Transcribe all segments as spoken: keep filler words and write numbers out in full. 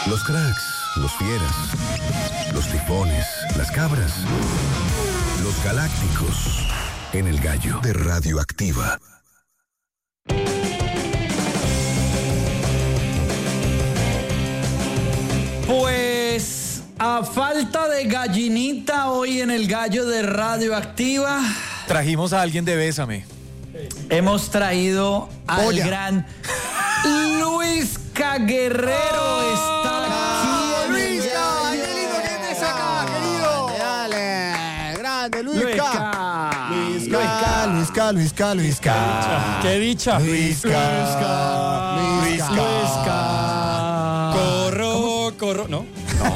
Los cracks, los fieras, los tifones, las cabras, los galácticos, en el gallo de Radioactiva. Pues a falta de gallinita hoy en el gallo de Radioactiva, trajimos a alguien de Bésame. Hemos traído al Polla. gran Luis Guerrero. Oh, está aquí. Luisca, qué lindo que te saca, querido. Dale, grande, Luisca. Luisca, Luisca, Luisca, Luisca. ¡Qué dicha! Luisca, Luisca, Luisca. Corro, corro. ¿No?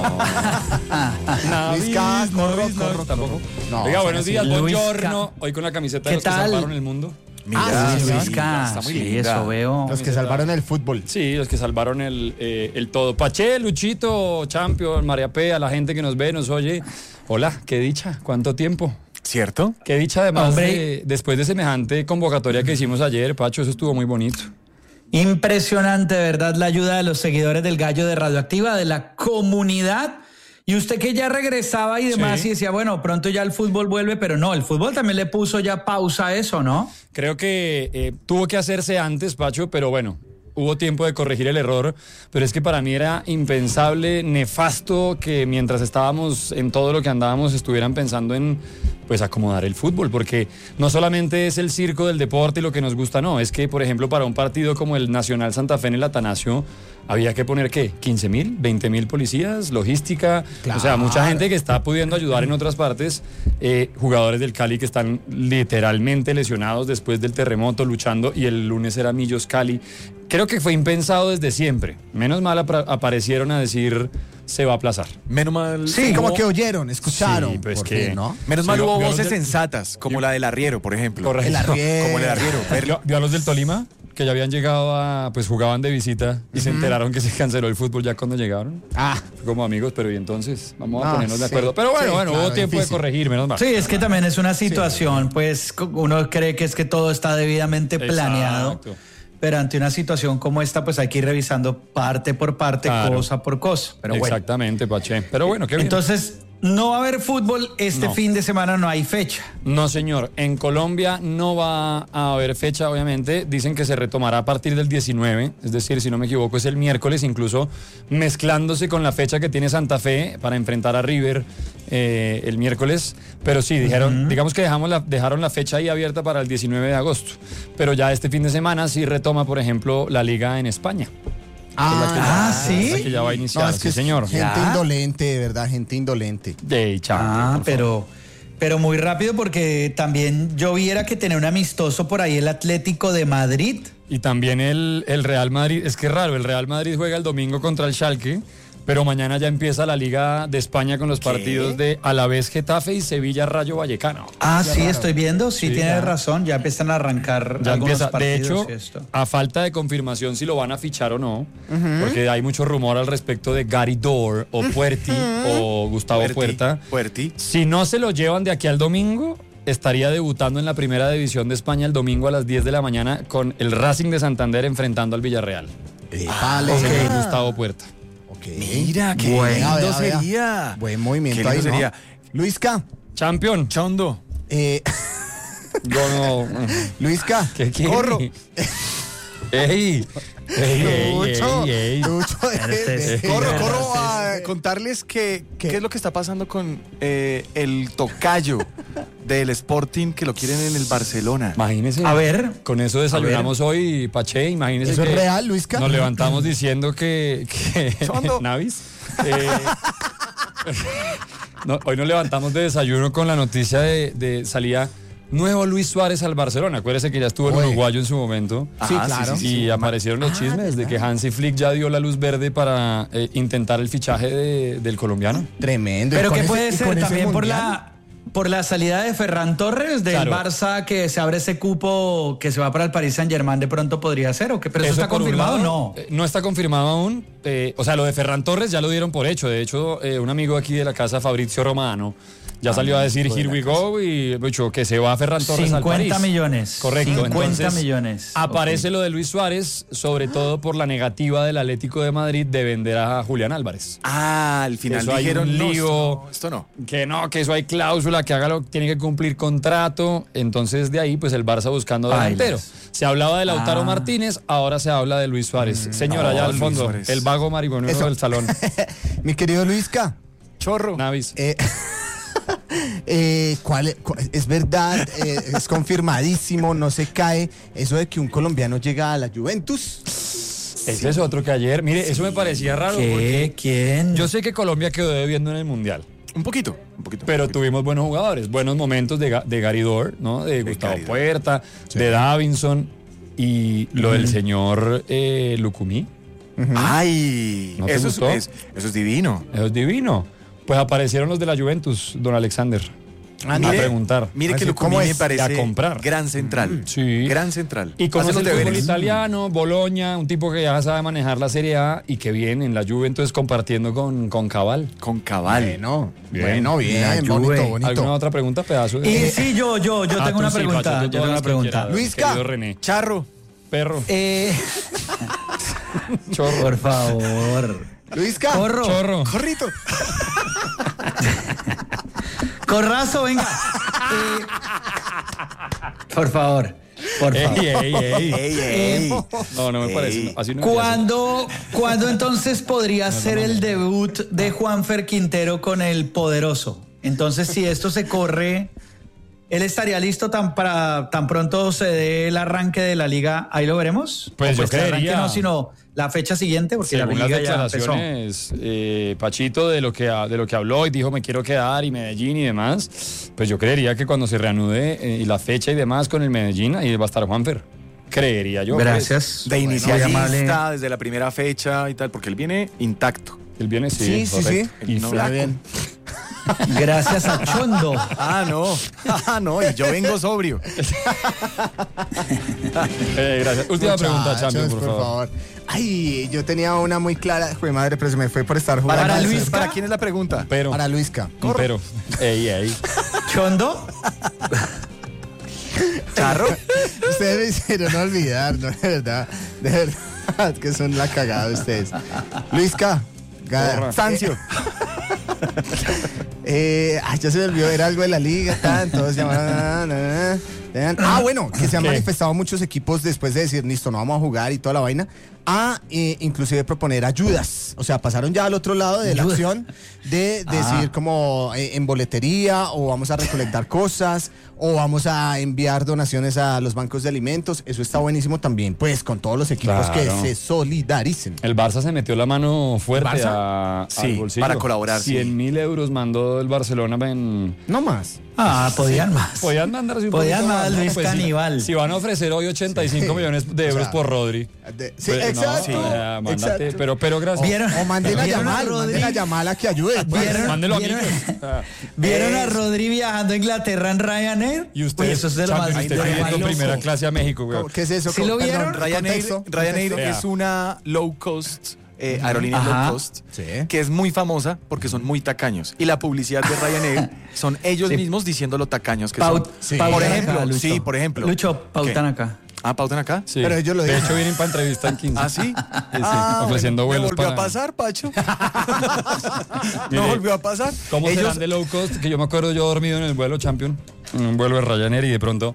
No. Luisca, corro, corro, tampoco. No, Oiga, buenos días, Luisca. buongiorno. Hoy con la camiseta de ¿Qué los que tal? salvaron el mundo. Mira, Ah, sí, sí, Luisca, está muy sí, linda. eso veo. Los que salvaron el fútbol. Sí, los que salvaron el, eh, el todo. Pache, Luchito, Champion, María P, a la gente que nos ve, nos oye. Hola, qué dicha, cuánto tiempo. ¿Cierto? Qué dicha además Hombre. de, después de semejante convocatoria que hicimos ayer, Pacho, eso estuvo muy bonito. Impresionante, de verdad, la ayuda de los seguidores del Gallo de Radioactiva, de la comunidad. Y usted que ya regresaba y demás Sí. y decía, bueno, pronto ya el fútbol vuelve, pero no, el fútbol también le puso ya pausa a eso, ¿no? Creo que eh, tuvo que hacerse antes, Pacho, pero bueno, hubo tiempo de corregir el error, pero es que para mí era impensable, nefasto que mientras estábamos en todo lo que andábamos estuvieran pensando en pues acomodar el fútbol, porque no solamente es el circo del deporte y lo que nos gusta, no, es que por ejemplo para un partido como el Nacional Santa Fe en el Atanasio había que poner ¿qué? quince mil, veinte mil policías, logística, Claro. o sea, mucha gente que está pudiendo ayudar en otras partes, eh, jugadores del Cali que están literalmente lesionados después del terremoto luchando y el lunes era Millos Cali. Creo que fue impensado desde siempre. Menos mal apra- aparecieron a decir se va a aplazar. Menos mal. Sí, como hubo- que oyeron, escucharon. Sí, pues por que- fin, ¿no? Menos Sí, mal vio- hubo vio los voces del- sensatas, como la del arriero, por ejemplo. Correcto. El arriero. Como el del arriero. Ver- ¿Vio, vio a los del Tolima? Que ya habían llegado a, pues jugaban de visita y se enteraron que se canceló el fútbol ya cuando llegaron. Ah, Fue como amigos, pero y entonces vamos a No, ponernos de sí, acuerdo. Pero bueno, sí, bueno, claro, hubo tiempo difícil. de corregir, menos mal. Sí, es que también es una situación, pues co- uno cree que es que todo está debidamente planeado, Exacto. pero ante una situación como esta, pues hay que ir revisando parte por parte, Claro. cosa por cosa. Pero bueno. Exactamente, Pache. Pero bueno, qué bien. Entonces, no va a haber fútbol este No. fin de semana, no hay fecha. No, señor. En Colombia no va a haber fecha, obviamente. Dicen que se retomará a partir del diecinueve, es decir, si no me equivoco, es el miércoles, incluso mezclándose con la fecha que tiene Santa Fe para enfrentar a River eh, el miércoles. Pero sí, dijeron, digamos que dejamos la, dejaron la fecha ahí abierta para el diecinueve de agosto. Pero ya este fin de semana sí retoma, por ejemplo, la Liga en España. Ah, ¿sí? La que ya va a iniciar, no, es que sí, es señor. gente ¿Ya? indolente, de verdad, gente indolente. De chao. Ah, pero, pero muy rápido porque también yo viera que tenía un amistoso por ahí el Atlético de Madrid. Y también el, el Real Madrid, es que es raro, el Real Madrid juega el domingo contra el Schalke, pero mañana ya empieza la Liga de España con los partidos de Alavés Getafe y Sevilla Rayo Vallecano. Ah, sí, estoy viendo, sí, Sí, tiene ya. razón, ya empiezan a arrancar Ya algunos empieza, de partidos. hecho, y esto. a falta de confirmación si lo van a fichar o no, porque hay mucho rumor al respecto de Gary Dor o Puerti o Gustavo Puerti, Puerta. Puerti. Si no se lo llevan de aquí al domingo, estaría debutando en la primera división de España el domingo a las diez de la mañana con el Racing de Santander enfrentando al Villarreal. Vale. Según Gustavo Puerta. Ok. Mira, qué Bueno, lindo vea, vea. sería. Buen movimiento Qué ahí, lindo ¿no? sería. Luisca, Champion. Chondo. eh, Yo no. Luisca, ¿Qué quiere? corro. ¡Ey! ¡Ey, ey, Lucho, ey, ey! Lucho, Espérate, eh, sí, Corro, Pero corro sí, a contarles que, ¿Qué? qué es lo que está pasando con eh, el tocayo del Sporting que lo quieren en el Barcelona. Imagínese. A ver. Con eso desayunamos hoy, Pache. Imagínese. ¿Eso es que real, Luisca? Nos levantamos diciendo que. que Chondo. Navis. eh, no, hoy nos levantamos de desayuno con la noticia de, de salida. Nuevo Luis Suárez al Barcelona. Acuérdese que ya estuvo el Oye. uruguayo en su momento. Sí, Ajá, claro. sí, sí, Y sí. aparecieron los chismes de que Hansi Flick ya dio la luz verde para eh, intentar el fichaje de- del colombiano. Tremendo. Y Pero con que ese- puede y ser con ese también por mundial. la por la salida de Ferran Torres del Claro. Barça, que se abre ese cupo que se va para el Paris Saint-Germain, de pronto podría ser, ¿o qué? ¿Pero eso, está por un confirmado o lado, no? eh, No está confirmado aún. eh, o sea, lo de Ferran Torres ya lo dieron por hecho. De hecho, eh, un amigo aquí de la casa, Fabrizio Romano, Ya salió a decir here we go y mucho que se va a Ferran Torres al París. cincuenta millones. Correcto. cincuenta Entonces, millones. Aparece Ok. lo de Luis Suárez, sobre todo por la negativa del Atlético de Madrid de vender a Julián Álvarez. Ah, al final Eso hay dijeron, un no, lío. esto no, esto no. Que no, que eso hay cláusula, que haga lo que tiene que cumplir contrato. Entonces de ahí, pues el Barça buscando Bailas. delantero. Se hablaba de Lautaro Ah. Martínez, ahora se habla de Luis Suárez. Señora, oh, allá al Luis fondo, Suárez. el vago marihuanero Eso. del salón. Mi querido Luisca, Chorro. Navis. eh, eh, ¿cuál es, cu- es verdad, eh, es confirmadísimo, no se cae eso de que un colombiano llega a la Juventus? Ese es otro que ayer, mire, eso me parecía raro. ¿Qué? Porque ¿Quién? yo sé que Colombia quedó debiendo en el Mundial. Un poquito, un poquito. Pero un poquito. tuvimos buenos jugadores, buenos momentos de, Ga- de Gary Dor, ¿no? De, Gustavo Gary Dor. Puerta, de Davinson y lo del señor eh, Lucumí. Ay, ¿No te eso, es, gustó? es- eso es divino. Eso es divino. Pues aparecieron los de la Juventus, don Alexander. Ah, a mire, preguntar. Mire que Así, Lucumí ¿cómo me es? parece A comprar. gran central. Sí. Gran central. Y Hace conoce los el fútbol deberes. italiano, Boloña, un tipo que ya sabe manejar la Serie A y que viene en la Juventus compartiendo con, con Cabal. Con cabal. Bueno, Bien. bueno, bien, La bonito, Juve. bonito. ¿Alguna otra pregunta, pedazo? Y sí, yo, yo, yo Ah, tengo tú una sí, pregunta. Pacho, tú yo todas tengo una las que pregunta. quieras, Luisca. querido René. Charro. Perro. Eh, Chorro. por favor. Luisca, Corro. Chorro. Corrito. Corrazo, venga. Eh, por favor. Por favor. Ey, ey, ey. Ey, ey. No, no me parece. Ey. no, así no ¿Cuándo, ¿Cuándo entonces podría ser el debut de Juanfer Quintero con el Poderoso? Entonces, si esto se corre, ¿él estaría listo tan, para, tan pronto se dé el arranque de la liga? ¿Ahí lo veremos? Pues ¿O yo el arranque creería. no, sino la fecha siguiente, porque Según la las liga ya empezó. declaraciones, eh, Pachito, de lo, que, ha- de lo que habló y dijo me quiero quedar y Medellín y demás, pues yo creería que cuando se reanude eh, y la fecha y demás con el Medellín, ahí va a estar Juanfer. Creería yo. pues. Gracias. De Bueno, inicialista, muy amable. desde la primera fecha y tal, porque él viene intacto. Él viene, sí. Sí, sí, correcto. sí. Y No, flaco. bien. Gracias a Chondo. Ah, no. Ah, no. Y yo vengo sobrio. Eh, gracias. Última pregunta, Muchachos, Champion, por, favor. Ay, yo tenía una muy clara, fue madre, pero se me fue por estar jugando. Para, Para Luis, Luisca. ¿para quién es la pregunta? Pero. Para Luisca. un pero. Ey, ey. ¿Chondo? Charro. Ustedes me hicieron olvidar, ¿no? De verdad, de verdad, que son la cagada ustedes. Luisca. Gada. Porra. Sancio. Eh, ay, ya se me olvidó, era algo de la liga, tan, todos llamaban. na, na, na, na. Ah, bueno, que se han ¿Qué? manifestado muchos equipos después de decir, listo, no vamos a jugar y toda la vaina, a eh, inclusive proponer ayudas. O sea, pasaron ya al otro lado de la Ayuda. acción de decir como eh, en boletería, o vamos a recolectar cosas, o vamos a enviar donaciones a los bancos de alimentos. Eso está buenísimo también, pues, con todos los equipos Claro. que se solidaricen. El Barça se metió la mano fuerte ¿Barça? a, Sí, al bolsillo. para colaborar, sí. cien mil euros mandó el Barcelona en... No más. Ah, podían más. Podían mandarse un Podían poquito más, ¿no? Luis Pues sí, Caníbal. Si van a ofrecer hoy ochenta y cinco millones de O euros sea, por Rodri. De- sí, pues, no, exacto. o sea, mándate, exacto. pero, pero gracias. ¿Vieron? O manden a ¿Vieron a Yamal, Rodri? manden a Yamal a que ayude. pues. ¿Vieron, Mándelo a mí. ¿vieron, Ah. ¿vieron a Es- Rodri viajando a Inglaterra en Ryanair? Y usted, Uy, eso es de lo más, Champion, de usted lo pidiendo más loco. primera clase a México, güey. ¿Qué es eso? ¿Sí lo Perdón, vieron? Ryanair, contexto, Ryanair contexto. es una low cost, eh, aerolínea Ajá. low cost, Sí. que es muy famosa porque son muy tacaños. Y la publicidad de Ryanair son ellos Sí. mismos diciendo lo tacaños que Paut- son. Sí. Por pautan ejemplo, acá, Lucho. sí, por ejemplo. Lucho, pautan ¿Qué? acá. Ah, pautan acá. Sí. Pero ellos lo De dicen. hecho, vienen para entrevista en quince. ¿Ah, sí? Sí, sí, Ah, ofreciendo bueno, vuelos ¿me volvió para... a pasar, Pacho? Mire, ¿No volvió a pasar? ¿Cómo ellos, serán de low cost? Que yo me acuerdo yo dormido en el vuelo Champion, en un vuelo de Ryanair y de pronto...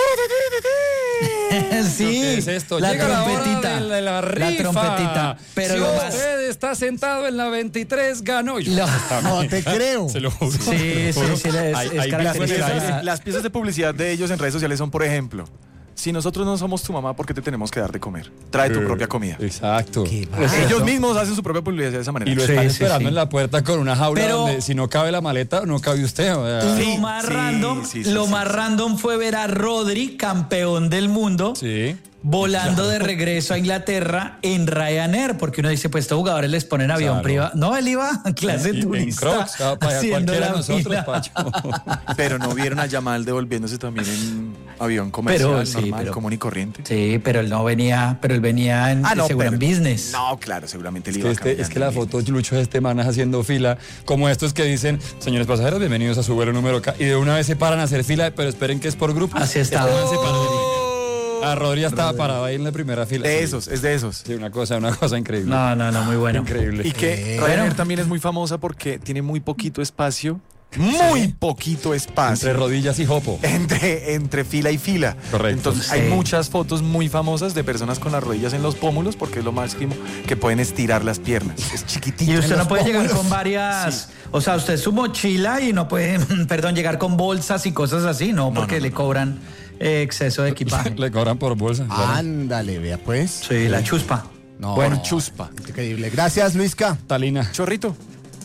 Sí, ¿Qué es esto? la Llega la hora trompetita. de la, de la rifa. La trompetita. Pero si lo más... usted está sentado en la veintitrés, ganó. Y yo, Lo- "Está No bien". te creo. Se lo juro. Sí, se lo sí, juro. sí, es- Hay- es hay las, característica. piezas piezas, ahí. las piezas de publicidad de ellos en redes sociales son, por ejemplo, si nosotros no somos tu mamá, ¿por qué te tenemos que dar de comer? Trae tu Eh, propia comida. Exacto. Qué Ellos mismos hacen su propia publicidad de esa manera. Y lo Sí, están sí, esperando sí. en la puerta con una jaula Pero- donde si no cabe la maleta, no cabe usted. o sea, Sí, Lo más sí, random, sí, sí, lo sí, más sí. random fue ver a Rodri, campeón del mundo, sí. volando de regreso a Inglaterra en Ryanair, porque uno dice, pues estos jugadores les ponen avión Claro. privado. No, él iba en clase En turista Crocs, ah, para haciendo cualquiera de la nosotros, fila. Pacho. Pero no vieron a Yamal devolviéndose también en avión comercial, Pero, sí, normal, pero- común y corriente. Sí, pero él no venía, pero él venía en, seguro en business. No, claro, seguramente él Es iba que, este- es que la caminando. foto, Lucho, de este man es haciendo fila, como estos que dicen, señores pasajeros, bienvenidos a su vuelo número K, y de una vez se paran a hacer fila, pero esperen que es por grupo. Así estaba. Este man se paró. A Rodri ya estaba parado ahí en la primera fila. De Sí. esos, es de esos. Sí, una cosa, una cosa increíble. No, no, no, muy bueno. Increíble. Y que Bueno. Ryanair también es muy famosa porque tiene muy poquito espacio, muy poquito espacio. Entre rodillas y jopo. Entre, entre fila y fila. Correcto. Entonces Sí. hay muchas fotos muy famosas de personas con las rodillas en los pómulos porque es lo máximo que pueden estirar las piernas. Es chiquitito. Y usted en no los puede llegar pómulos. con varias, o sea, usted su mochila y no puede, perdón, llegar con bolsas y cosas así, no, porque no, le no. cobran eh, exceso de equipaje. Le cobran por bolsa. claro. Ándale, vea pues. Sí, la chuspa. No, Bueno, chuspa. increíble. Gracias, Luisca. Talina. Chorrito.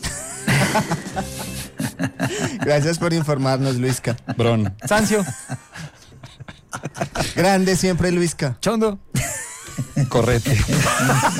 Gracias por informarnos, Luisca. Bron. Sancio. Grande siempre, Luisca. Chondo. Correte.